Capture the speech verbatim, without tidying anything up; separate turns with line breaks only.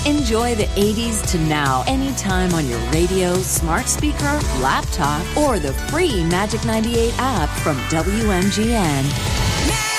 Enjoy the eighties to now anytime on your radio, smart speaker, laptop, or the free Magic ninety-eight app from W M G N.